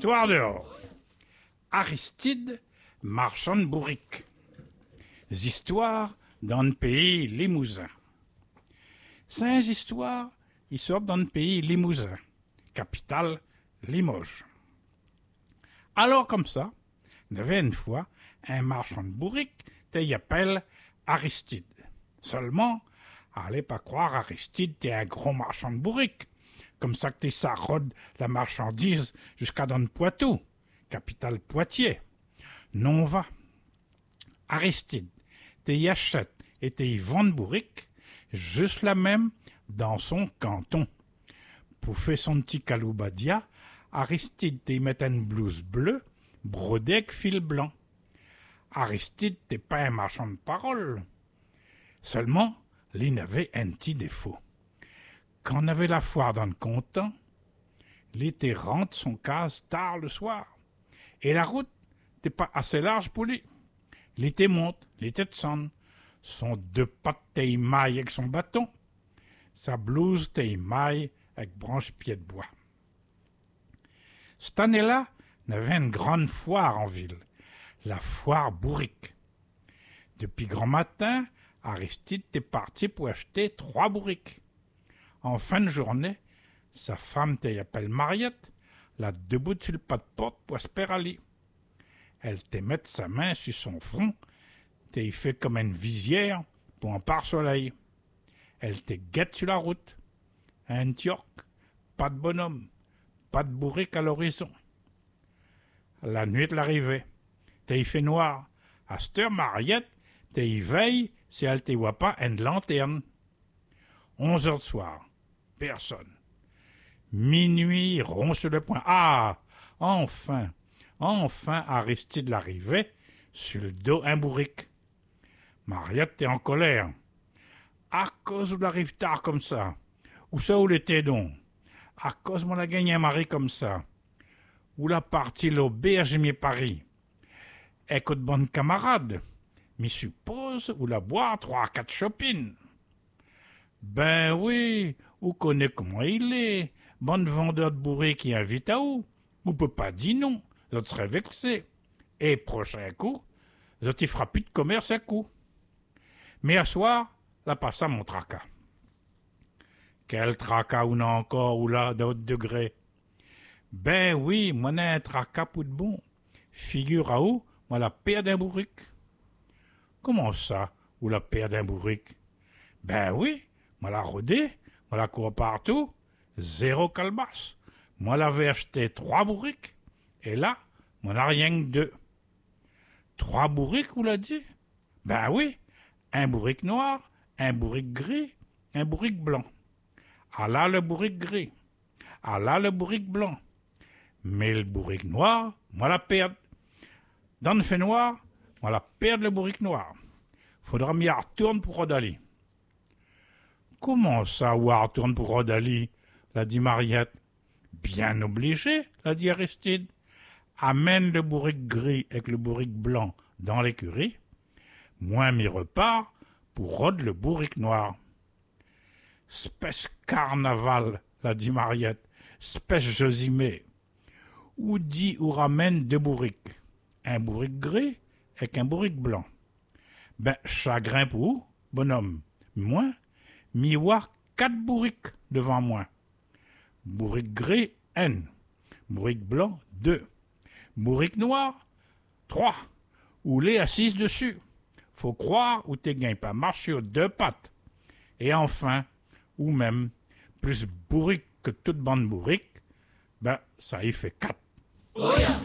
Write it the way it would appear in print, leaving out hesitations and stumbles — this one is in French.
Histoire dehors. Aristide, marchand de bourrique. Histoires dans le pays Limousin. 5 histoires, ils sortent dans le pays Limousin, capitale Limoges. Alors comme ça, il y avait une fois un marchand de bourrique qui appelle Aristide. Seulement, allez pas croire Aristide, t'es un gros marchand de bourrique. Comme ça que ça rôde la marchandise jusqu'à dans le Poitou, capitale Poitiers. Non va. Aristide, t'y achète et t'y vend de bourrique, juste la même dans son canton. Pour faire son petit caloubadia, Aristide t'y met une blouse bleue, brodée avec fil blanc. Aristide t'es pas un marchand de parole. Seulement, il avait un petit défaut. Quand on avait la foire dans le canton, l'été rentre son case tard le soir. Et la route n'était pas assez large pour lui. L'été monte, l'été descend. Son 2 pattes t'émaille avec son bâton. Sa blouse t'émaille avec branche-pied de bois. Cette année-là, il y avait une grande foire en ville, la foire bourrique. Depuis grand matin, Aristide était parti pour acheter 3 bourriques. En fin de journée, sa femme t'appelle Mariette, l'a debout sur le pas de porte pour espérer aller. Elle te met sa main sur son front, t'y fait comme une visière pour un pare-soleil. Elle te guette sur la route. Un York, pas de bonhomme, pas de bourrique à l'horizon. La nuit de l'arrivée, t'y fait noir. À cette heure, Mariette, t'y veille si elle te voit pas une lanterne. 11 heures de soir. Personne. Minuit, rond sur le point. Ah! Enfin Aristide l'arrivait, sur le dos un bourrique. Mariette est en colère. À cause où l'arrive tard comme ça. Où ça où l'été donc? À cause m'on a gagné un mari comme ça. Où la partie l'auberge m'y Paris. Écoute bonne camarade. M'y suppose où la boire 3-4 chopines. Ben oui, ou connaît comment il est. Bonne vendeur de bourrique qui invite à où? Ou peut pas dire non, je serais vexé. Et prochain coup, je t'y ferai plus de commerce à coup. Mais à soir, la passe à mon tracas. Quel tracas ou non encore, ou là, d'autres degrés? Ben oui, moi n'a un tracas pour de bon. Figure à où, moi la paire d'un bourrique. Comment ça, ou la paire d'un bourrique? Ben oui, moi la rodé, moi la cours partout, 0 calebasse. Moi l'avais acheté 3 bourriques, et là, moi n'a rien que 2. 3 bourriques, vous l'a dit? Ben oui, un bourrique noir, un bourrique gris, un bourrique blanc. Ah là le bourrique gris, ah là le bourrique blanc. Mais le bourrique noir, moi la perdre. Dans le fait noir, moi la perdre le bourrique noir. Faudra m'y retourner pour Rodali. Comment ça, ou retourne pour Rodali? L'a dit Mariette. Bien obligé, l'a dit Aristide. Amène le bourrique gris avec le bourrique blanc dans l'écurie. Moi m'y repars pour rôde le bourrique noir. Spèce carnaval, l'a dit Mariette. Spèce Josimé. Ou dit ou ramène 2 bourriques. Un bourrique gris avec un bourrique blanc. Ben, chagrin pour où, bonhomme? Moi, m'y voir 4 bourriques devant moi. Bourrique gris, N. Bourrique blanc, 2. Bourrique noir, 3. Ou les assises dessus. Faut croire ou t'es gagne pas marche sur 2 pattes. Et enfin, ou même, plus bourrique que toute bande bourrique, ben, ça y fait 4.